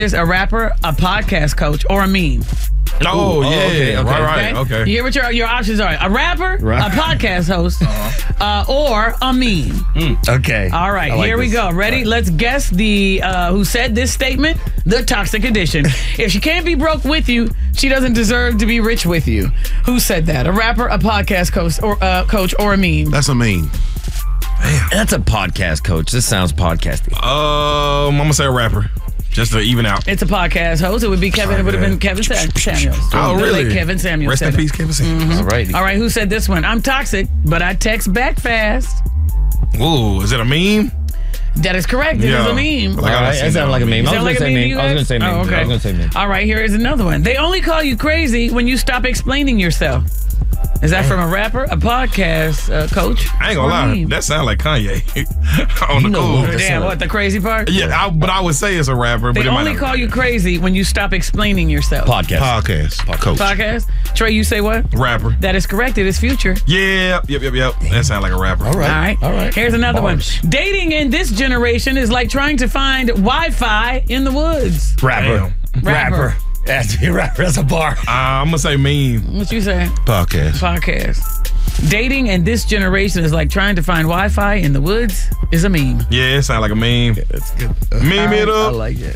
is a rapper, a podcast coach, or a meme? Oh, yeah. Okay. Okay. You hear what your options are? A rapper, a podcast host, or a meme. Okay. All right, like here we this. go. Ready? Let's guess the who said this statement. The Toxic Edition. If she can't be broke with you, she doesn't deserve to be rich with you. Who said that? A rapper, a podcast coach, or a meme? That's a meme. That's a podcast coach. This sounds podcasty. I'm going to say a rapper. Just to even out. It's a podcast host. It would be Kevin. It would have been Kevin Samuels. Oh, The really? late Kevin Samuels. Rest in peace, Kevin Samuels. All right. All right, who said this one? I'm toxic, but I text back fast. Ooh, is it a meme? That is correct. It is a meme. All right. That sounded like a meme. I was going to say meme. I was going to say meme. Oh, okay. I was going to say meme. All right, here is another one. They only call you crazy when you stop explaining yourself. Is that from a rapper, a podcast coach? I ain't gonna lie. That sound like Kanye. On the cool. Damn, what, the crazy part? Yeah, but I would say it's a rapper. They but only call you crazy when you stop explaining yourself. Podcast Coach. Podcast. Trey, you say what? Rapper. That is correct. It is Future. Yeah. Yep. That sound like a rapper. All right. All right. Here's another one. Dating in this generation is like trying to find Wi-Fi in the woods. Rapper. Rapper. That's a rapper. That's a bar. I'm going to say meme. What you say? Podcast. Dating in this generation is like trying to find Wi-Fi in the woods is a meme. Yeah, it sound like a meme. That's good. Meme it I up. like it.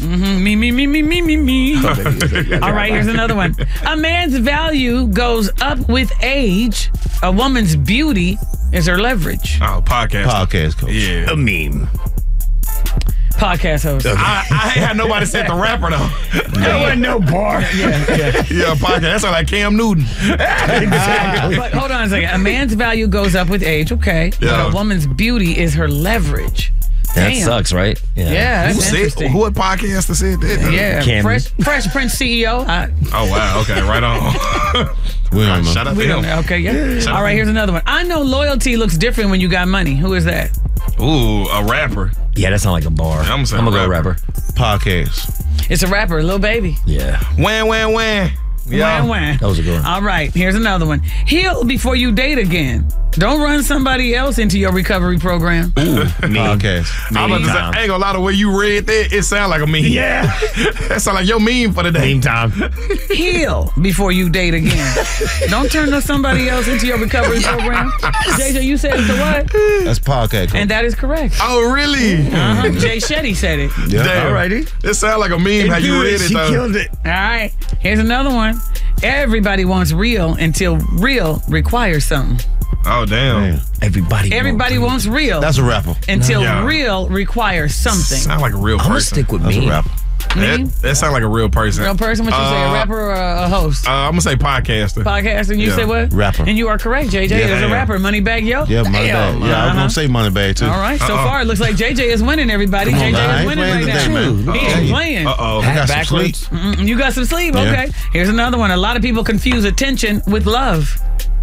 Me. All right, here's another one. A man's value goes up with age. A woman's beauty is her leverage. Oh, podcast. Podcast coach. Yeah. A meme. Podcast host. I ain't had nobody said the rapper, though. There wasn't no bar. Yeah, podcast. That sound like Cam Newton. But hold on a second. A man's value goes up with age, okay. Yeah. But a woman's beauty is her leverage. That Damn. sucks, right? Yeah, that's interesting. What podcaster said that? Yeah, Cam. Fresh Prince CEO. Oh, wow. Okay, right on. We don't know. Shout out to We don't know. him. Okay, yeah. All right, here's another one. I know loyalty looks different when you got money. Who is that? Ooh, a rapper. Yeah, that sounds like a bar. I'm gonna say I'm gonna go rapper. rapper. Podcast. It's a rapper, Lil Baby. Yeah. Wham. Yeah. Wham. That was a good one. All right, here's another one. Heal before you date again. Don't run somebody else into your recovery program. Podcast. I'm about to say, I ain't gonna lie, the way you read that, it sound like a meme. Yeah. That sound like your meme for the day. Meme time. Heal before you date again. Don't turn somebody else into your recovery program. JJ, you said it's a what? That's podcast coach. And that is correct. Oh, really? Jay Shetty said it. Yeah. Damn. Alrighty. It sound like a meme how you read it, She though. killed it. All right, here's another one. Everybody wants real until real requires something. Oh, damn. Everybody wants real That's a rapper. until Yeah. real requires something. Sound like a real I'm gonna person. stick with That's me. a rapper. That sound like a real person. Real person? What you say, a rapper or a host? I'm gonna say podcaster. Podcast, and you Yeah. say what? Rapper. And you are correct, JJ. Yeah, There's a damn. rapper, Moneybag Yo. Yeah, Moneybag. Yeah, I was going to say Moneybag, too. All right, so far it looks like JJ is winning, everybody. Come on, JJ man. I is ain't winning playing right today, now. man. He Uh-oh. is playing. Uh-oh. I got some Backwards. sleep. You got some sleep, Yeah. okay. Here's another one. A lot of people confuse attention with love.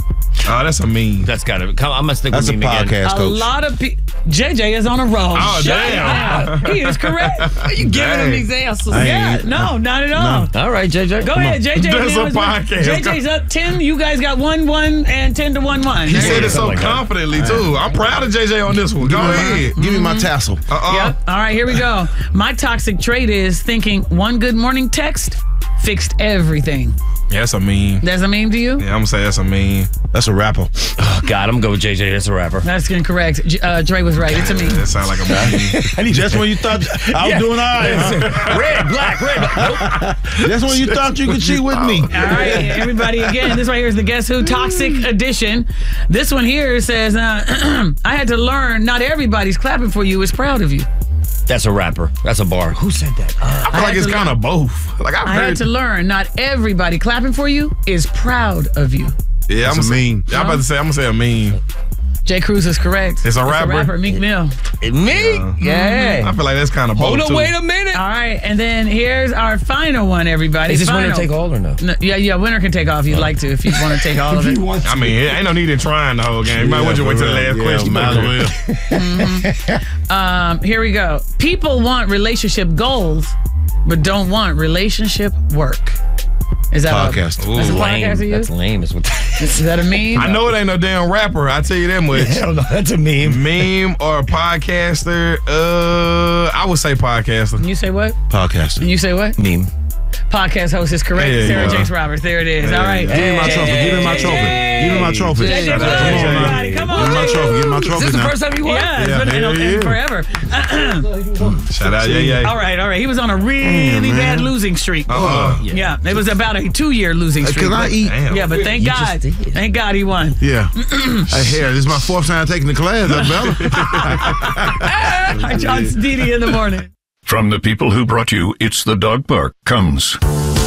Oh, that's a meme. That's got to be. I'm gonna stick That's a with meme again. podcast A coach. lot of people. JJ is on a roll. Oh, Shut damn. up. He is correct. You giving him Dang. these answers? Yeah, no, not at all. All right, JJ. Go ahead, JJ. That's now a is what- podcast. JJ's up 10. You guys got 1-1 and 10 to 1-1. He said it so Something like that. confidently, too. I'm proud of JJ on this one. Go ahead. Give me my tassel. Yep. All right, here we go. My toxic trait is thinking one good morning text fixed everything. Yeah, that's a meme. That's a meme to you? Yeah, I'm gonna say that's a meme. That's a rapper. Oh, God, I'm going to go with JJ. That's a rapper. That's incorrect. Dre was right. It's a meme. That sound like a meme. Just when you thought I was doing all right, huh? Red, black, red. Just when you thought you could cheat with me. All right, everybody, again, this right here is the Guess Who Toxic Edition. This one here says, I had to learn not everybody's clapping for you is proud of you. That's a rapper. That's a bar. Who said that? I feel like it's kind of both. Like I've I had heard. to learn not everybody clapping for you is proud of you. Yeah, I'm It's a meme. Yeah, I'm about to say. I'm gonna say a meme. Jay Cruz is correct. It's a rapper? Meek Mill. Me? Yeah. I feel like that's kind of both. Hold on, too. wait a minute. All right, and then here's our final one, everybody. Is this winner Final. take all or no? No, yeah, winner can take off if you'd like to, if you want to take all of it. I mean, it ain't no need in trying the whole game. You might want to wait till the last question. Might as well. Here we go. People want relationship goals, but don't want relationship work. Is that Podcast. That's a lame. podcast of you? That's lame. Is what Is that a meme? I know it ain't no damn rapper. I tell you that much. Hell no, that's a meme. Meme or a podcaster? I would say podcaster. You say what? Podcast. And you say what? meme. Podcast host is correct. There you Sarah go. Jakes Roberts. There it is. There All right. you go. Give me my trophy. Give me my trophy. Give me my trophy. JJ, Shout out come to on, JJ. everybody. Come Give on. me my trophy. Give me my Is trophy this the now. first time you won? Yeah, it's Yeah, been hell yeah. forever. Shout out, yeah. All right. He was on a really bad losing streak. Yeah, it was about a 2-year losing streak. Can I but- eat? Damn. Yeah, but thank You God. just did. Thank God he won. Yeah. Hey, this is my 4th time taking the class. That's better. Hi, John Didi in the morning. From the people who brought you It's the Dog Park comes